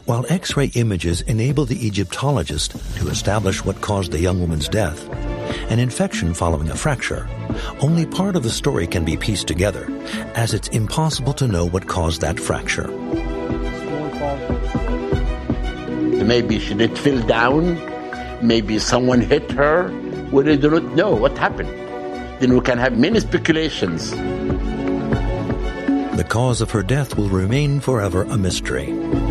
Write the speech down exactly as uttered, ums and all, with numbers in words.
While X-ray images enable the Egyptologist to establish what caused the young woman's death, an infection following a fracture, only part of the story can be pieced together, as it's impossible to know what caused that fracture. Maybe she did fall down, maybe someone hit her, we really do not know what happened. Then we can have many speculations. The cause of her death will remain forever a mystery.